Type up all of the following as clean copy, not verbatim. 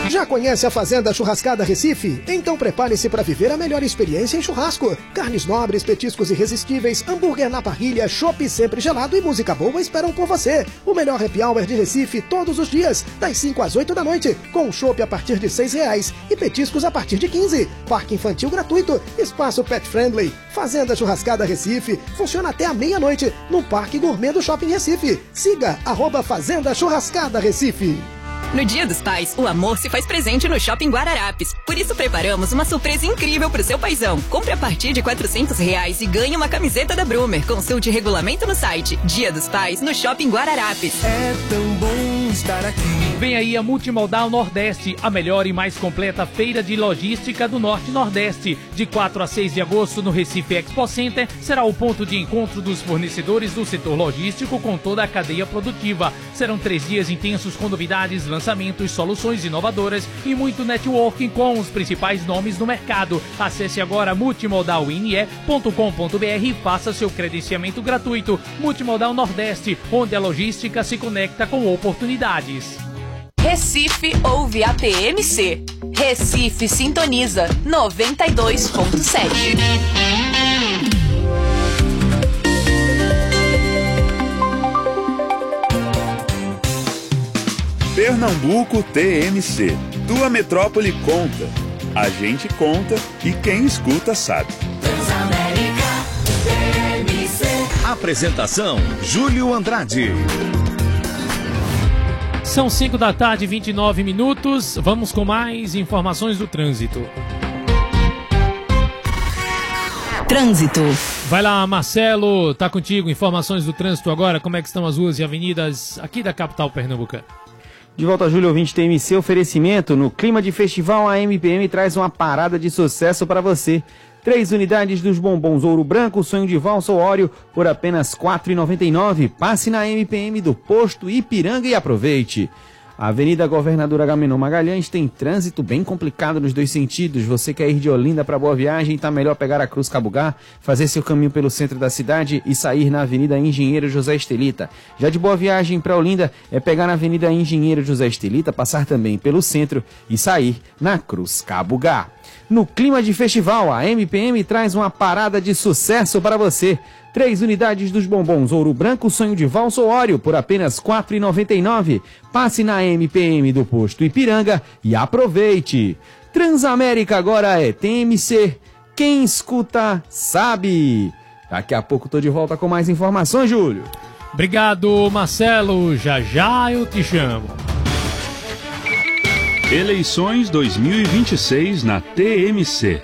Já conhece a Fazenda Churrascada Recife? Então prepare-se para viver a melhor experiência em churrasco. Carnes nobres, petiscos irresistíveis, hambúrguer na parrilha, chopp sempre gelado e música boa esperam por você. O melhor happy hour de Recife todos os dias, das 5 às 8 da noite, com chopp a partir de R$6 e petiscos a partir de 15. Parque infantil gratuito, espaço pet friendly. Fazenda Churrascada Recife funciona até a meia-noite no Parque Gourmet do Shopping Recife. Siga @Fazenda Churrascada Recife. No Dia dos Pais, o amor se faz presente no Shopping Guararapes. Por isso preparamos uma surpresa incrível pro seu paizão. Compre a partir de R$400 e ganhe uma camiseta da Brumer. Consulte regulamento no site. Dia dos Pais no Shopping Guararapes. É tão bom estar aqui. Vem aí a Multimodal Nordeste, a melhor e mais completa feira de logística do Norte e Nordeste. De 4 a 6 de agosto no Recife Expo Center, será o ponto de encontro dos fornecedores do setor logístico com toda a cadeia produtiva. Serão 3 dias intensos com novidades, lançamentos, soluções inovadoras e muito networking com os principais nomes do mercado. Acesse agora multimodalne.com.br e faça seu credenciamento gratuito. Multimodal Nordeste, onde a logística se conecta com oportunidades. Recife ouve a PMC. Recife sintoniza 92.7. Pernambuco TMC. Tua metrópole conta. A gente conta e quem escuta sabe. Transamérica TMC. Apresentação: Júlio Andrade. São 5 da tarde, 29 minutos. Vamos com mais informações do trânsito. Trânsito. Vai lá, Marcelo, tá contigo. Informações do trânsito agora. Como é que estão as ruas e avenidas aqui da capital pernambucana? De volta, Júlio, ouvinte TMC, oferecimento. No clima de festival, a MPM traz uma parada de sucesso para você. 3 unidades dos bombons Ouro Branco, Sonho de Valsa ou Óleo por apenas R$ 4,99. Passe na MPM do Posto Ipiranga e aproveite. A Avenida Governador Agamenon Magalhães tem trânsito bem complicado nos dois sentidos. Você quer ir de Olinda para Boa Viagem, tá melhor pegar a Cruz Cabugá, fazer seu caminho pelo centro da cidade e sair na Avenida Engenheiro José Estelita. Já de Boa Viagem para Olinda é pegar na Avenida Engenheiro José Estelita, passar também pelo centro e sair na Cruz Cabugá. No clima de festival, a MPM traz uma parada de sucesso para você. 3 unidades dos bombons Ouro Branco, Sonho de Valsa ou Óleo por apenas R$ 4,99. Passe na MPM do Posto Ipiranga e aproveite. Transamérica agora é TMC. Quem escuta, sabe. Daqui a pouco tô de volta com mais informações, Júlio. Obrigado, Marcelo. Já já eu te chamo. Eleições 2026 na TMC.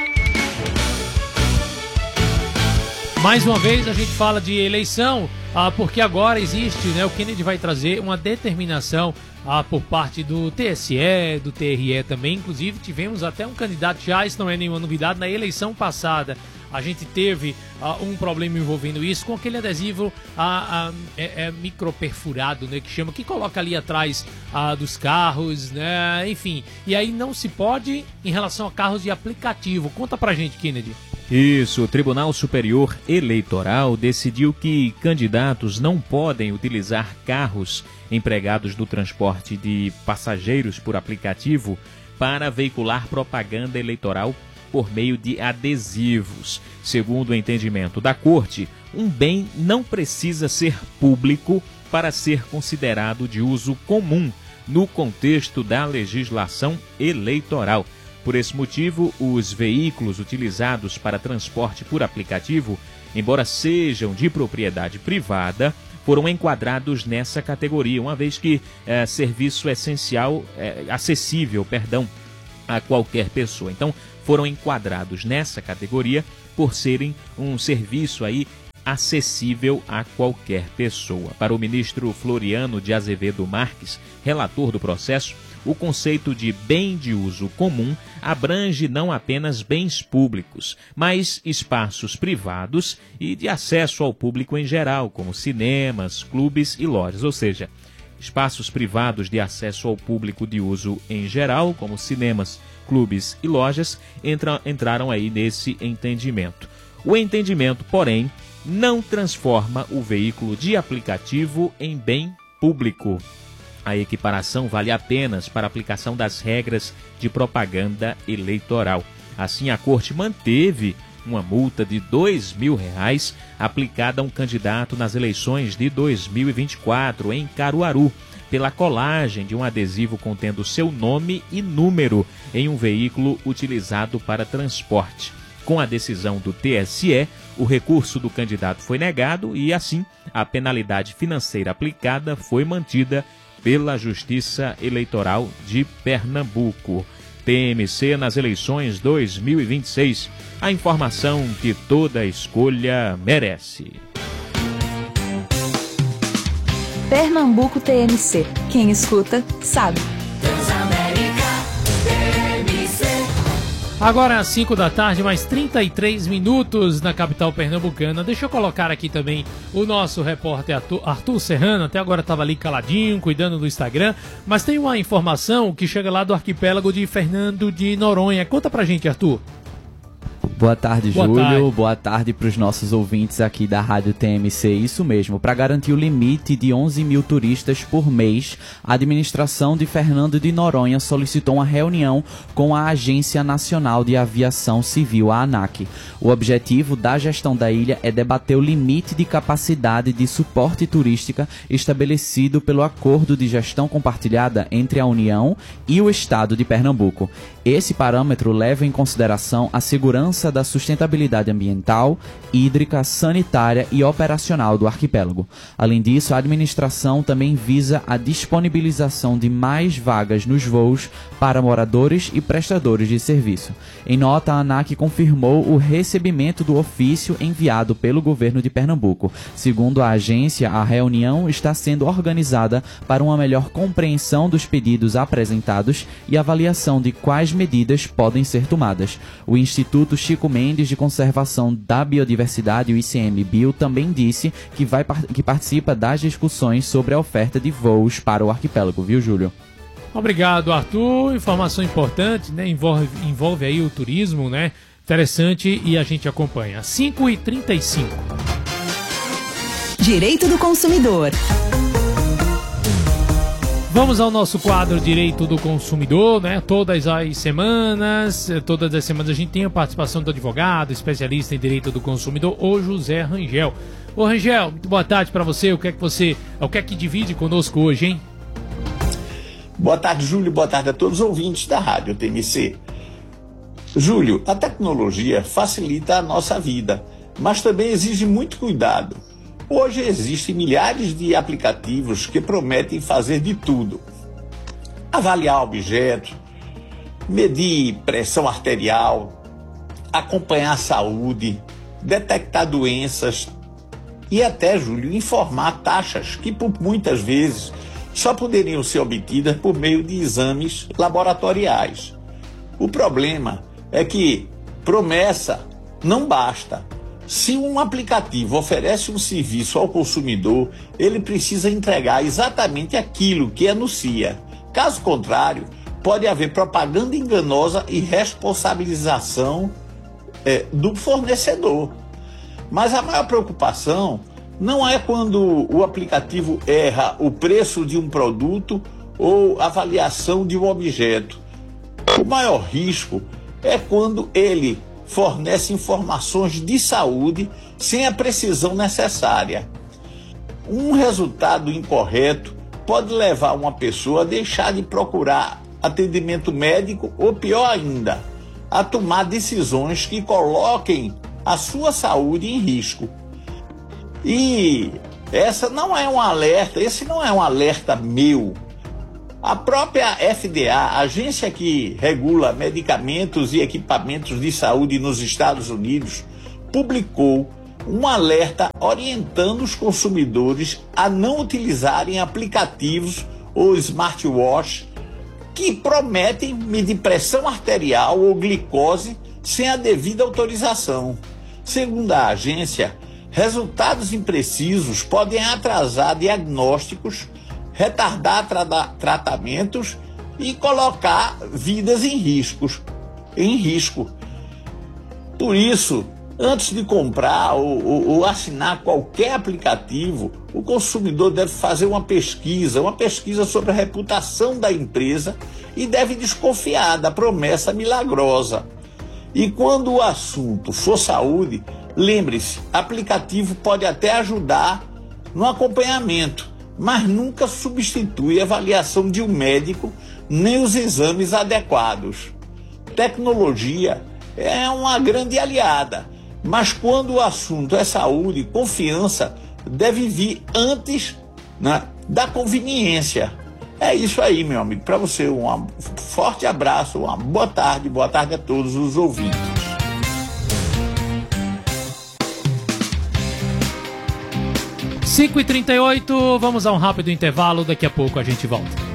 Mais uma vez a gente fala de eleição, porque agora existe, né? O Kennedy vai trazer uma determinação por parte do TSE, do TRE também. Inclusive tivemos até um candidato já, isso não é nenhuma novidade, na eleição passada. A gente teve um problema envolvendo isso com aquele adesivo microperfurado, né, que chama, que coloca ali atrás dos carros, né, enfim. E aí não se pode em relação a carros de aplicativo. Conta pra gente, Kennedy. Isso, o Tribunal Superior Eleitoral decidiu que candidatos não podem utilizar carros empregados no transporte de passageiros por aplicativo para veicular propaganda eleitoral por meio de adesivos. Segundo o entendimento da Corte, um bem não precisa ser público para ser considerado de uso comum no contexto da legislação eleitoral. Por esse motivo, os veículos utilizados para transporte por aplicativo, embora sejam de propriedade privada, foram enquadrados nessa categoria, uma vez que serviço essencial, acessível, a qualquer pessoa. Então, foram enquadrados nessa categoria por serem um serviço aí acessível a qualquer pessoa. Para o ministro Floriano de Azevedo Marques, relator do processo, o conceito de bem de uso comum abrange não apenas bens públicos, mas espaços privados e de acesso ao público em geral, como cinemas, clubes e lojas, ou seja, espaços privados de acesso ao público de uso em geral, como cinemas, clubes e lojas, entraram aí nesse entendimento. O entendimento, porém, não transforma o veículo de aplicativo em bem público. A equiparação vale apenas para a aplicação das regras de propaganda eleitoral. Assim, a Corte manteve uma multa de R$ 2.000 aplicada a um candidato nas eleições de 2024 em Caruaru, pela colagem de um adesivo contendo seu nome e número em um veículo utilizado para transporte. Com a decisão do TSE, o recurso do candidato foi negado e, assim, a penalidade financeira aplicada foi mantida pela Justiça Eleitoral de Pernambuco. TMC nas eleições 2026. A informação que toda escolha merece. Pernambuco TMC. Quem escuta, sabe. Agora às 5 da tarde, mais 33 minutos na capital pernambucana. Deixa eu colocar aqui também o nosso repórter Arthur Serrano. Até agora estava ali caladinho, cuidando do Instagram. Mas tem uma informação que chega lá do arquipélago de Fernando de Noronha. Conta pra gente, Arthur. Boa tarde, Júlio. Boa tarde para os nossos ouvintes aqui da Rádio TMC. Isso mesmo, para garantir o limite de 11 mil turistas por mês, a administração de Fernando de Noronha solicitou uma reunião com a Agência Nacional de Aviação Civil, a ANAC. O objetivo da gestão da ilha é debater o limite de capacidade de suporte turística estabelecido pelo Acordo de Gestão Compartilhada entre a União e o Estado de Pernambuco. Esse parâmetro leva em consideração a segurança da sustentabilidade ambiental, hídrica, sanitária e operacional do arquipélago. Além disso, a administração também visa a disponibilização de mais vagas nos voos para moradores e prestadores de serviço. Em nota, a ANAC confirmou o recebimento do ofício enviado pelo governo de Pernambuco. Segundo a agência, a reunião está sendo organizada para uma melhor compreensão dos pedidos apresentados e avaliação de quais medidas podem ser tomadas. O Instituto Chico Mendes de Conservação da Biodiversidade, o ICMBio, também disse que participa das discussões sobre a oferta de voos para o arquipélago, viu, Júlio? Obrigado, Arthur. Informação importante, né? Envolve aí o turismo, né? Interessante e a gente acompanha. 5h35. Direito do consumidor. Vamos ao nosso quadro Direito do Consumidor, né? Todas as semanas a gente tem a participação do advogado, especialista em Direito do Consumidor, o José Rangel. Ô Rangel, muito boa tarde para você. O que é que divide conosco hoje, hein? Boa tarde, Júlio. Boa tarde a todos os ouvintes da Rádio TMC. Júlio, a tecnologia facilita a nossa vida, mas também exige muito cuidado. Hoje existem milhares de aplicativos que prometem fazer de tudo. Avaliar objetos, medir pressão arterial, acompanhar a saúde, detectar doenças e até, Júlio, informar taxas que por muitas vezes só poderiam ser obtidas por meio de exames laboratoriais. O problema é que promessa não basta. Se um aplicativo oferece um serviço ao consumidor, ele precisa entregar exatamente aquilo que anuncia. Caso contrário, pode haver propaganda enganosa e responsabilização do fornecedor. Mas a maior preocupação não é quando o aplicativo erra o preço de um produto ou avaliação de um objeto. O maior risco é quando ele fornece informações de saúde sem a precisão necessária. Um resultado incorreto pode levar uma pessoa a deixar de procurar atendimento médico ou, pior ainda, a tomar decisões que coloquem a sua saúde em risco. E esse não é um alerta meu. A própria FDA, a agência que regula medicamentos e equipamentos de saúde nos Estados Unidos, publicou um alerta orientando os consumidores a não utilizarem aplicativos ou smartwatch que prometem medir pressão arterial ou glicose sem a devida autorização. Segundo a agência, resultados imprecisos podem atrasar diagnósticos, retardar tratamentos e colocar vidas em risco. Por isso, Antes de comprar ou assinar qualquer aplicativo, o consumidor deve fazer uma pesquisa sobre a reputação da empresa e deve desconfiar da promessa milagrosa. E quando o assunto for saúde, lembre-se, aplicativo pode até ajudar no acompanhamento, mas nunca substitui a avaliação de um médico nem os exames adequados. Tecnologia é uma grande aliada, mas quando o assunto é saúde, confiança deve vir antes, né, da conveniência. É isso aí, meu amigo. Para você, um forte abraço, uma boa tarde a todos os ouvintes. (5h38), vamos a um rápido intervalo, daqui a pouco a gente volta.